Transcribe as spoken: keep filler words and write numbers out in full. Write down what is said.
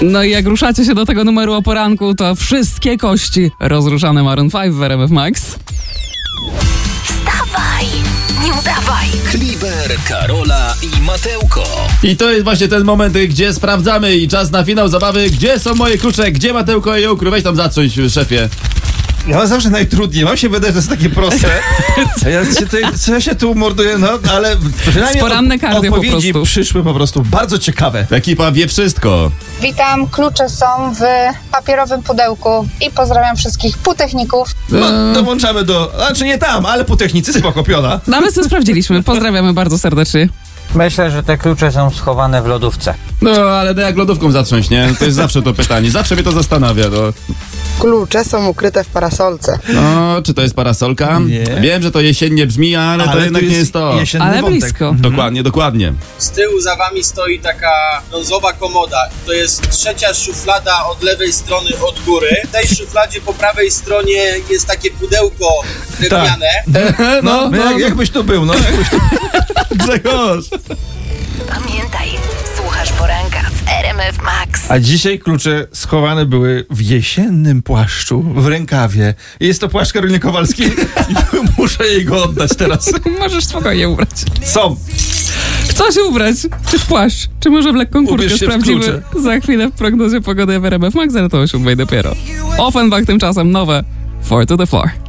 No i jak ruszacie się do tego numeru o poranku, to wszystkie kości rozruszane Maroon pięć w R M F Max. Wstawaj, nie udawaj. Kliber, Karola i Mateuko. I to jest właśnie ten moment, gdzie sprawdzamy i czas na finał zabawy. Gdzie są moje klucze? Gdzie Mateuko i Ukry? Weź tam zacząć, szefie. Ja mam zawsze najtrudniej. Mam się wydaje, że to jest takie proste. Ja się tutaj, co ja się tu morduję, no, ale przynajmniej Poranne cardio po odpowiedzi prostu. przyszły po prostu bardzo ciekawe. Ekipa wie wszystko. Witam, klucze są w papierowym pudełku i pozdrawiam wszystkich półtechników. No, dołączamy do... Znaczy nie tam, ale po technicy spoko, piona. No my to sprawdziliśmy. Pozdrawiamy bardzo serdecznie. Myślę, że te klucze są schowane w lodówce. No, ale jak lodówką zacząć, nie? To jest zawsze to pytanie. Zawsze mnie to zastanawia, no. Klucze są ukryte w parasolce. No, czy to jest parasolka? Nie. Wiem, że to jesiennie brzmi, ale, Ale to jednak tu nie jest to. jesienny Ale wątek. blisko. Dokładnie, dokładnie. Z tyłu za wami stoi taka brązowa komoda. To jest trzecia szuflada od lewej strony od góry. W tej szufladzie po prawej stronie jest takie pudełko drewniane. No, no, jak, jakbyś tu był, no. Jakbyś tu... Grzegorz! Pamiętaj, słuchasz poranka w R M F Max. A dzisiaj klucze schowane były w jesiennym płaszczu, w rękawie. Jest to płaszcz Karoliny Kowalskiej i muszę jej go oddać teraz. Możesz spokojnie ubrać. Są. W co się ubrać? Czy w płaszcz? Czy może w lekką kurtkę? Ubierz się w Sprawdzimy klucze. za chwilę w prognozie pogody w R M F Max, ale to o siódmej dopiero. Offenbach tymczasem nowe Four to the Floor.